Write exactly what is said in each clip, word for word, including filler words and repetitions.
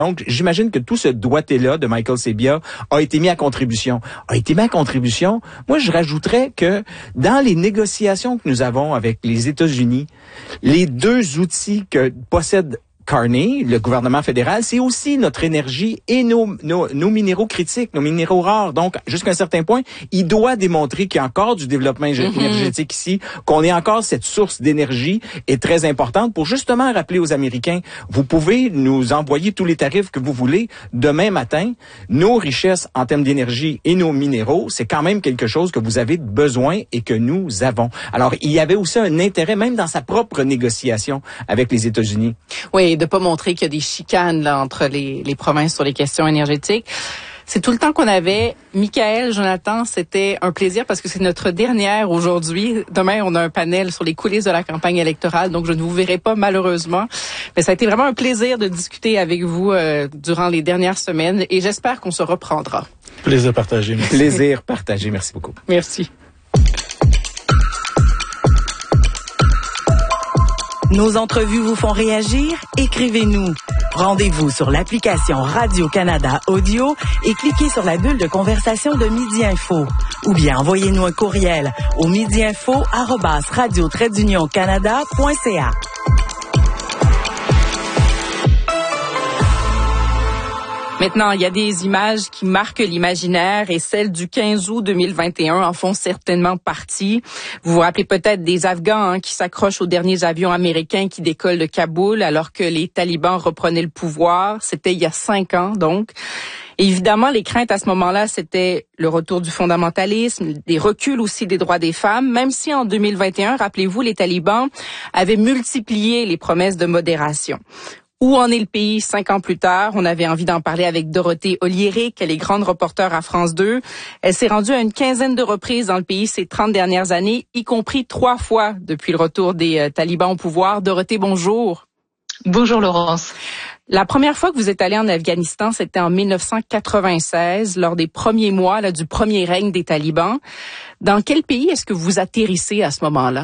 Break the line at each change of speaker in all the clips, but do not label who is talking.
Donc, j'imagine que tout ce doigté-là de Michael Sabia a été mis à contribution. A été mis à contribution. Moi, je rajouterais que dans les négociations que nous avons avec les États-Unis, les deux outils que possède Carney, le gouvernement fédéral, c'est aussi notre énergie et nos, nos, nos minéraux critiques, nos minéraux rares. Donc, jusqu'à un certain point, il doit démontrer qu'il y a encore du développement mm-hmm. énergétique ici, qu'on ait encore cette source d'énergie est très importante pour justement rappeler aux Américains, vous pouvez nous envoyer tous les tarifs que vous voulez demain matin. Nos richesses en termes d'énergie et nos minéraux, c'est quand même quelque chose que vous avez besoin et que nous avons. Alors, il y avait aussi un intérêt, même dans sa propre négociation avec les États-Unis.
Oui, de pas montrer qu'il y a des chicanes là, entre les, les provinces sur les questions énergétiques. C'est tout le temps qu'on avait. Michaël, Jonathan, c'était un plaisir parce que c'est notre dernière aujourd'hui. Demain, on a un panel sur les coulisses de la campagne électorale, donc je ne vous verrai pas malheureusement. Mais ça a été vraiment un plaisir de discuter avec vous euh, durant les dernières semaines et j'espère qu'on se reprendra.
Plaisir partagé. Merci.
Plaisir partagé. Merci beaucoup.
Merci.
Nos entrevues vous font réagir? Écrivez-nous. Rendez-vous sur l'application Radio-Canada Audio et cliquez sur la bulle de conversation de Midi Info. Ou bien envoyez-nous un courriel au midiinfo arobase radio trait d'union canada point c a.
Maintenant, il y a des images qui marquent l'imaginaire et celles du quinze août deux mille vingt et un en font certainement partie. Vous vous rappelez peut-être des Afghans hein, qui s'accrochent aux derniers avions américains qui décollent de Kaboul alors que les talibans reprenaient le pouvoir. C'était il y a cinq ans donc. Et évidemment, les craintes à ce moment-là, c'était le retour du fondamentalisme, des reculs aussi des droits des femmes, même si en deux mille vingt et un, rappelez-vous, les talibans avaient multiplié les promesses de modération. Où en est le pays cinq ans plus tard? On avait envie d'en parler avec Dorothée Oliéric, elle est grande reporter à France deux. Elle s'est rendue à une quinzaine de reprises dans le pays ces trente dernières années, y compris trois fois depuis le retour des euh, talibans au pouvoir. Dorothée, bonjour.
Bonjour Laurence.
La première fois que vous êtes allée en Afghanistan, c'était en mille neuf cent quatre-vingt-seize, lors des premiers mois là, du premier règne des talibans. Dans quel pays est-ce que vous atterrissez à ce moment-là?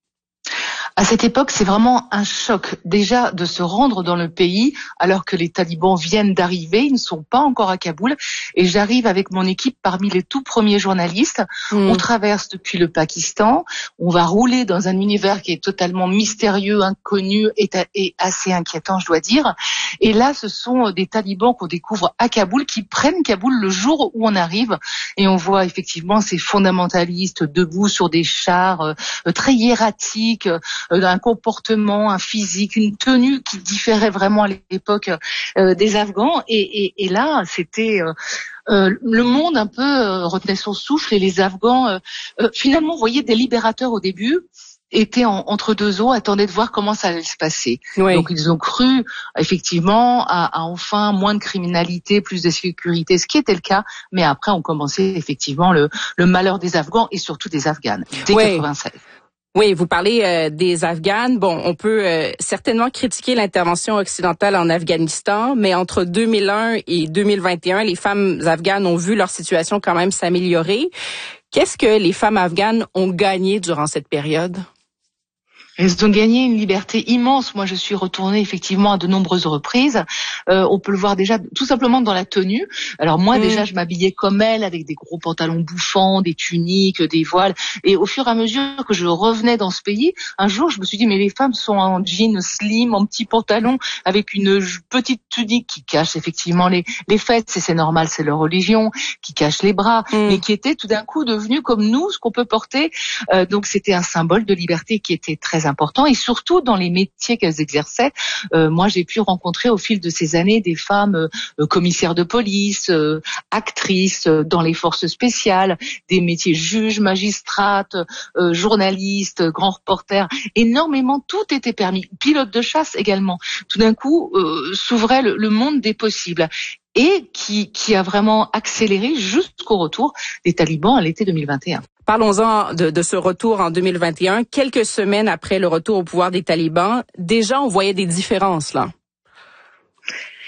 À cette époque, c'est vraiment un choc déjà de se rendre dans le pays alors que les talibans viennent d'arriver, ils ne sont pas encore à Kaboul et j'arrive avec mon équipe parmi les tout premiers journalistes. Mmh. On traverse depuis le Pakistan, on va rouler dans un univers qui est totalement mystérieux, inconnu et, et assez inquiétant, je dois dire. Et là, ce sont des talibans qu'on découvre à Kaboul qui prennent Kaboul le jour où on arrive et on voit effectivement ces fondamentalistes debout sur des chars euh, très hiératiques, un comportement, un physique, une tenue qui différait vraiment à l'époque euh, des Afghans. Et, et, et là, c'était euh, euh, le monde un peu euh, retenait son souffle et les Afghans, euh, euh, finalement, vous voyez, des libérateurs au début, étaient en, entre deux eaux, attendaient de voir comment ça allait se passer. Oui. Donc ils ont cru effectivement à, à enfin moins de criminalité, plus de sécurité, ce qui était le cas. Mais après, on commençait effectivement le, le malheur des Afghans et surtout des Afghanes dès oui. quatre-vingt-seize.
Oui, vous parlez euh, des Afghanes. Bon, on peut euh, certainement critiquer l'intervention occidentale en Afghanistan, mais entre deux mille un et deux mille vingt et un, les femmes afghanes ont vu leur situation quand même s'améliorer. Qu'est-ce que les femmes afghanes ont gagné durant cette période?
Elles ont gagné une liberté immense. Moi, je suis retournée effectivement à de nombreuses reprises. Euh, on peut le voir déjà tout simplement dans la tenue. Alors moi, mmh. déjà, je m'habillais comme elles, avec des gros pantalons bouffants, des tuniques, des voiles. Et au fur et à mesure que je revenais dans ce pays, un jour, je me suis dit, mais les femmes sont en jean slim, en petits pantalons, avec une petite tunique qui cache effectivement les, les fesses, et c'est normal, c'est leur religion, qui cache les bras, mmh. mais qui était tout d'un coup devenu comme nous, ce qu'on peut porter. Euh, donc c'était un symbole de liberté qui était très important et surtout dans les métiers qu'elles exerçaient. Euh, moi, j'ai pu rencontrer au fil de ces années des femmes euh, commissaires de police, euh, actrices euh, dans les forces spéciales, des métiers juges, magistrates, euh, journalistes, grands reporters. Énormément, tout était permis. Pilotes de chasse également. Tout d'un coup, euh, s'ouvrait le, le monde des possibles. Et qui, qui a vraiment accéléré jusqu'au retour des talibans à l'été deux mille vingt et un.
Parlons-en de, de ce retour en deux mille vingt et un. Quelques semaines après le retour au pouvoir des talibans, déjà on voyait des différences là.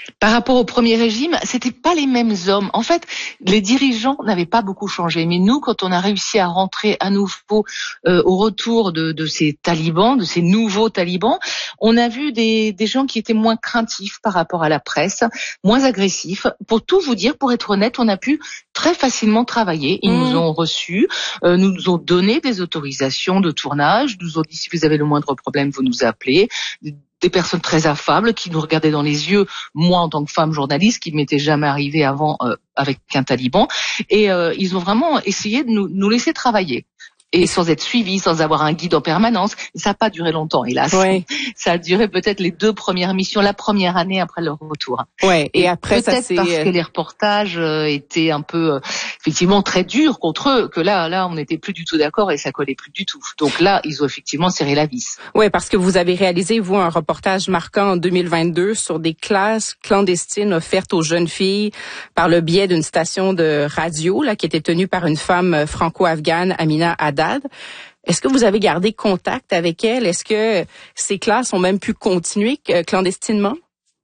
Par rapport au premier régime, c'était pas les mêmes hommes. En fait, les dirigeants n'avaient pas beaucoup changé. Mais nous, quand on a réussi à rentrer à nouveau euh, au retour de, de ces talibans, de ces nouveaux talibans, on a vu des, des gens qui étaient moins craintifs par rapport à la presse, moins agressifs. Pour tout vous dire, pour être honnête, on a pu très facilement travailler. Ils mmh. nous ont reçus, euh, nous ont donné des autorisations de tournage, nous ont dit si vous avez le moindre problème, vous nous appelez. Des personnes très affables qui nous regardaient dans les yeux, moi en tant que femme journaliste, qui m'était jamais arrivé avant euh, avec un taliban, et euh, ils ont vraiment essayé de nous, nous laisser travailler. Et sans être suivis, sans avoir un guide en permanence. Ça n'a pas duré longtemps, hélas.
Ouais.
Ça a duré peut-être les deux premières missions, la première année après leur retour.
Ouais. Et, et après, ça c'est
parce que les reportages étaient un peu, effectivement, très durs contre eux, que là, là, on n'était plus du tout d'accord et ça collait plus du tout. Donc là, ils ont effectivement serré la vis.
Ouais, parce que vous avez réalisé, vous, un reportage marquant en deux mille vingt-deux sur des classes clandestines offertes aux jeunes filles par le biais d'une station de radio, là, qui était tenue par une femme franco-afghane, Amina Haddad. Est-ce que vous avez gardé contact avec elle? Est-ce que ces classes ont même pu continuer clandestinement?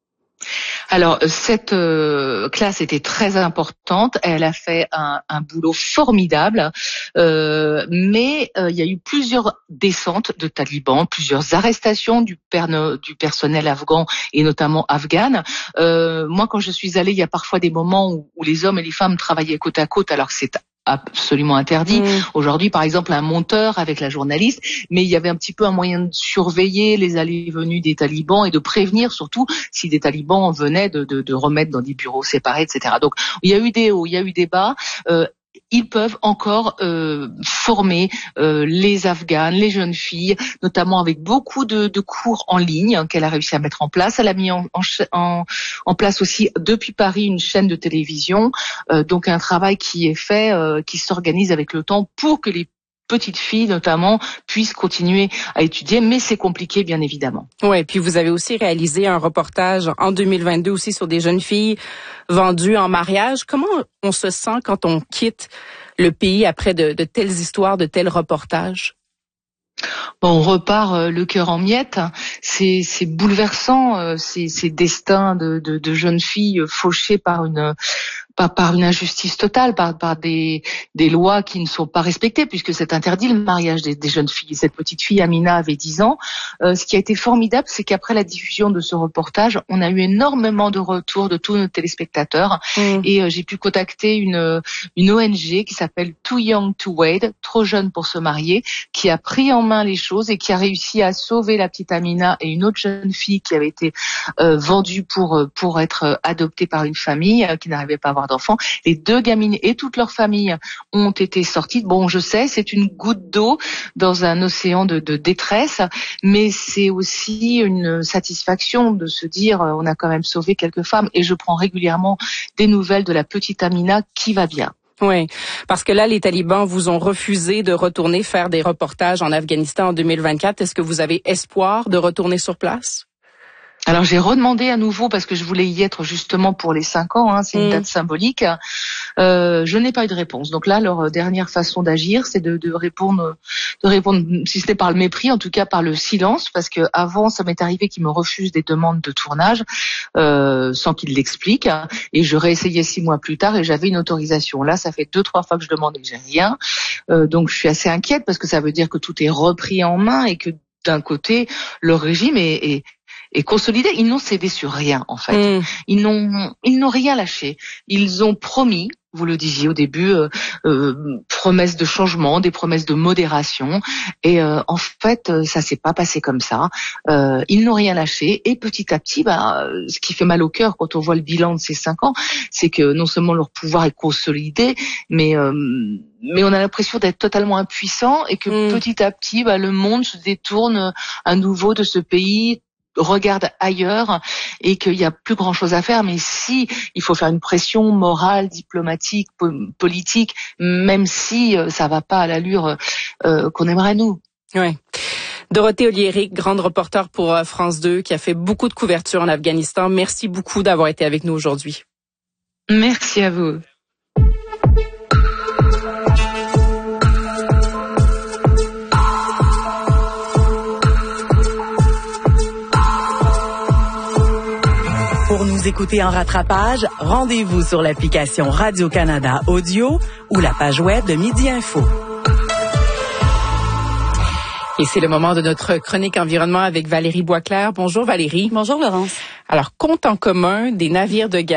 Alors, cette euh, classe était très importante. Elle a fait un, un boulot formidable, euh, mais euh, il y a eu plusieurs descentes de talibans, plusieurs arrestations du, per- du personnel afghan et notamment afghane. Euh, moi, quand je suis allée, il y a parfois des moments où, où les hommes et les femmes travaillaient côte à côte, alors que c'est absolument interdit. Mmh. Aujourd'hui, par exemple, un monteur avec la journaliste, mais il y avait un petit peu un moyen de surveiller les allées et venues des talibans et de prévenir surtout si des talibans venaient de, de, de remettre dans des bureaux séparés, et cetera. Donc, il y a eu des hauts, il y a eu des bas. Euh, Ils peuvent encore euh, former euh, les Afghanes, les jeunes filles, notamment avec beaucoup de, de cours en ligne hein, qu'elle a réussi à mettre en place. Elle a mis en, en, en place aussi depuis Paris une chaîne de télévision, euh, donc un travail qui est fait, euh, qui s'organise avec le temps pour que les petites filles notamment puissent continuer à étudier, mais c'est compliqué bien évidemment.
Oui, puis vous avez aussi réalisé un reportage en deux mille vingt-deux aussi sur des jeunes filles vendues en mariage. Comment on se sent quand on quitte le pays après de, de telles histoires, de tels reportages?
Bon, on repart euh, le cœur en miettes. C'est, c'est bouleversant, euh, ces, ces destins de, de, de jeunes filles fauchées par une par, par une injustice totale, par, par des, des lois qui ne sont pas respectées, puisque c'est interdit le mariage des, des jeunes filles. Cette petite fille, Amina, avait dix ans. Euh, ce qui a été formidable, c'est qu'après la diffusion de ce reportage, on a eu énormément de retours de tous nos téléspectateurs. Mmh. Et euh, j'ai pu contacter une, une O N G qui s'appelle Too Young to Wed, trop jeune pour se marier, qui a pris en main les choses et qui a réussi à sauver la petite Amina et une autre jeune fille qui avait été euh, vendue pour, pour être adoptée par une famille euh, qui n'arrivait pas à avoir d'enfants. Les deux gamines et toute leur famille ont été sorties. Bon, je sais, c'est une goutte d'eau dans un océan de, de détresse, mais c'est aussi une satisfaction de se dire euh, on a quand même sauvé quelques femmes et je prends régulièrement des nouvelles de la petite Amina qui va bien.
Oui, parce que là, les talibans vous ont refusé de retourner faire des reportages en Afghanistan en deux mille vingt-quatre. Est-ce que vous avez espoir de retourner sur place?
Alors j'ai redemandé à nouveau parce que je voulais y être justement pour les cinq ans, hein, c'est une mmh. date symbolique. Euh, je n'ai pas eu de réponse. Donc là, leur dernière façon d'agir, c'est de, de répondre, de répondre, si ce n'est par le mépris, en tout cas par le silence, parce que avant, ça m'est arrivé qu'ils me refusent des demandes de tournage euh, sans qu'ils l'expliquent, et je réessayais six mois plus tard et j'avais une autorisation. Là, ça fait deux trois fois que je demande et que j'ai rien. Euh, donc je suis assez inquiète parce que ça veut dire que tout est repris en main et que d'un côté, le régime est, est et consolidé. Ils n'ont cédé sur rien, en fait. Mmh. Ils n'ont, ils n'ont rien lâché. Ils ont promis, vous le disiez au début, euh, euh, promesses de changement, des promesses de modération. Et euh, en fait, ça s'est pas passé comme ça. Euh, ils n'ont rien lâché. Et petit à petit, bah, ce qui fait mal au cœur quand on voit le bilan de ces cinq ans, c'est que non seulement leur pouvoir est consolidé, mais euh, mais on a l'impression d'être totalement impuissant et que mmh. petit à petit, bah, le monde se détourne à nouveau de ce pays, regarde ailleurs et qu'il y a plus grand chose à faire. Mais si il faut faire une pression morale, diplomatique, po- politique, même si euh, ça va pas à l'allure euh, qu'on aimerait nous.
Ouais. Dorothée Oliéric, grande reporter pour euh, France deux, qui a fait beaucoup de couverture en Afghanistan. Merci beaucoup d'avoir été avec nous aujourd'hui.
Merci à vous.
Pour Pour nous écouter en rattrapage, rendez-vous sur l'application Radio-Canada Audio ou la page web de Midi Info.
Et c'est le moment de notre chronique environnement avec Valérie Boisclair. Bonjour Valérie.
Bonjour Laurence.
Alors, compte en commun des navires de guerre